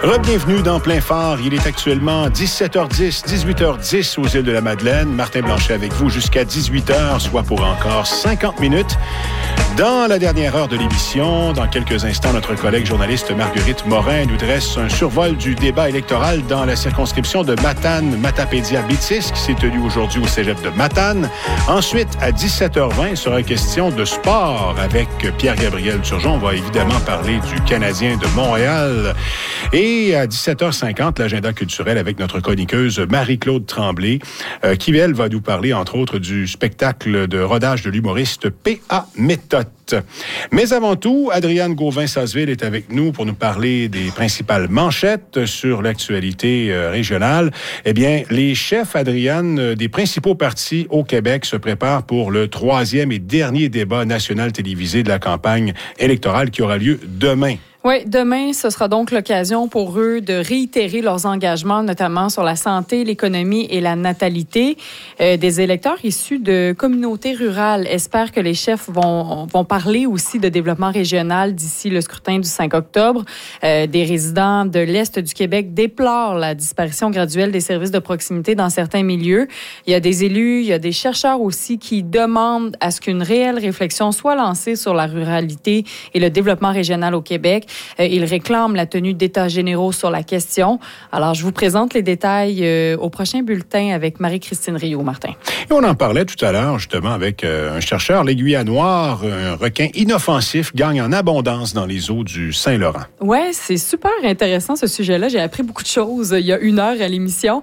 Bienvenue dans Plein Phare. Il est actuellement 17h10, 18h10 aux îles de la Madeleine. Martin Blanchet avec vous jusqu'à 18h, soit pour encore 50 minutes. Dans la dernière heure de l'émission, dans quelques instants, notre collègue journaliste Marguerite Morin nous dresse un survol du débat électoral dans la circonscription de Matane-Matapédia-Bétis qui s'est tenu aujourd'hui au cégep de Matane. Ensuite, à 17h20, il sera question de sport avec Pierre-Gabriel Turgeon. On va évidemment parler du Canadien de Montréal. Et à 17h50, l'agenda culturel avec notre chroniqueuse Marie-Claude Tremblay, qui, elle, va nous parler, entre autres, du spectacle de rodage de l'humoriste P.A. Méthode. Mais avant tout, Adriane Gauvin-Sasseville est avec nous pour nous parler des principales manchettes sur l'actualité régionale. Eh bien, les chefs, Adriane, des principaux partis au Québec se préparent pour le 3e et dernier débat national télévisé de la campagne électorale qui aura lieu demain. Oui, demain, ce sera donc l'occasion pour eux de réitérer leurs engagements, notamment sur la santé, l'économie et la natalité. Des électeurs issus de communautés rurales espèrent que les chefs vont parler aussi de développement régional d'ici le scrutin du 5 octobre. Des résidents de l'Est du Québec déplorent la disparition graduelle des services de proximité dans certains milieux. Il y a des élus, il y a des chercheurs aussi qui demandent à ce qu'une réelle réflexion soit lancée sur la ruralité et le développement régional au Québec. Ils réclament la tenue d'états généraux sur la question. Alors, je vous présente les détails au prochain bulletin avec Marie-Christine Rio, Martin. Et on en parlait tout à l'heure, justement, avec un chercheur, l'aiguille à noir, un requin inoffensif, gagne en abondance dans les eaux du Saint-Laurent. Oui, c'est super intéressant ce sujet-là. J'ai appris beaucoup de choses il y a 1 heure à l'émission.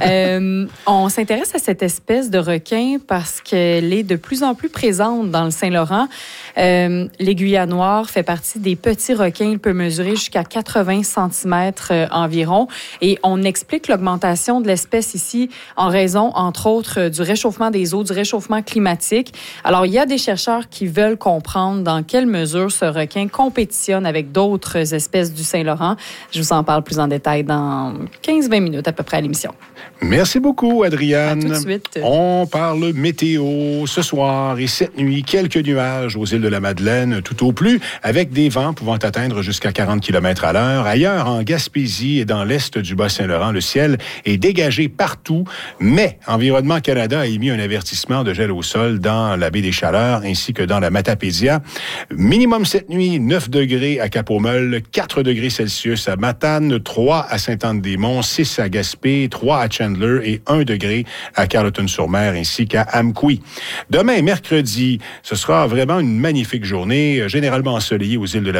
On s'intéresse à cette espèce de requin parce qu'elle est de plus en plus présente dans le Saint-Laurent. L'aiguille à noir fait partie des petits requins. Il peut mesurer jusqu'à 80 cm environ. Et on explique l'augmentation de l'espèce ici en raison, entre autres, du réchauffement des eaux, du réchauffement climatique. Alors, il y a des chercheurs qui veulent comprendre dans quelle mesure ce requin compétitionne avec d'autres espèces du Saint-Laurent. Je vous en parle plus en détail dans 15-20 minutes à peu près à l'émission. Merci beaucoup, Adriane. À tout de suite. On parle météo ce soir et cette nuit. Quelques nuages aux îles de la Madeleine, tout au plus, avec des vents pouvant atteindre jusqu'à 40 km à l'heure. Ailleurs, en Gaspésie et dans l'est du Bas-Saint-Laurent, le ciel est dégagé partout, mais Environnement Canada a émis un avertissement de gel au sol dans la baie des Chaleurs ainsi que dans la Matapédia. Minimum cette nuit, 9 degrés à Cap-aux-Meules, 4 degrés Celsius à Matane, 3 à Sainte-Anne-des-Monts, 6 à Gaspé, 3 à Chandler et 1 degré à Carleton-sur-Mer ainsi qu'à Amqui. Demain, mercredi, ce sera vraiment une magnifique journée, généralement ensoleillée aux îles de la